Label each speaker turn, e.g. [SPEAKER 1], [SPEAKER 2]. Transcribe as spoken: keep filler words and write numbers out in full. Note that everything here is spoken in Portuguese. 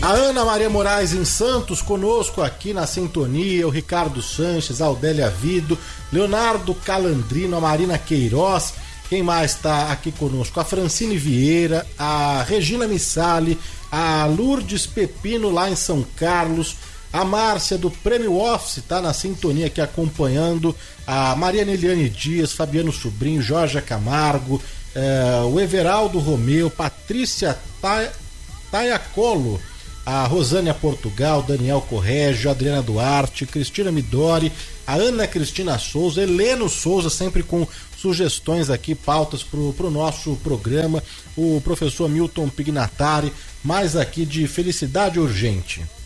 [SPEAKER 1] A Ana Maria Moraes em Santos, conosco aqui na sintonia, o Ricardo Sanches, a Aldélia Vido, Leonardo Calandrino, a Marina Queiroz, quem mais está aqui conosco? A Francine Vieira, a Regina Missali, a Lourdes Pepino lá em São Carlos, a Márcia do Prêmio Office está na sintonia aqui acompanhando, a Maria Neliane Dias, Fabiano Sobrinho, Jorge Camargo, eh, o Everaldo Romeu, Patrícia Taiacolo, a Rosânia Portugal, Daniel Corrégio, Adriana Duarte, Cristina Midori, a Ana Cristina Souza, Heleno Souza, sempre com sugestões aqui, pautas pro, pro nosso programa, o professor Milton Pignatari, mais aqui de Felicidade Urgente.